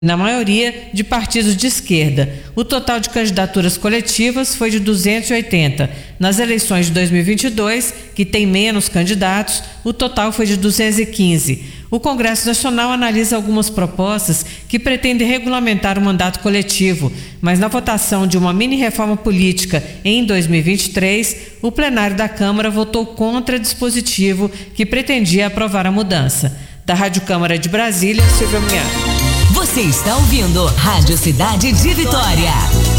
na maioria de partidos de esquerda. O total de candidaturas coletivas foi de 280. Nas eleições de 2022, que tem menos candidatos, o total foi de 215. O Congresso Nacional analisa algumas propostas que pretendem regulamentar o mandato coletivo, mas na votação de uma mini-reforma política em 2023, o plenário da Câmara votou contra dispositivo que pretendia aprovar a mudança. Da Rádio Câmara de Brasília, Silvia Munhar. Você está ouvindo Rádio Cidade de Vitória.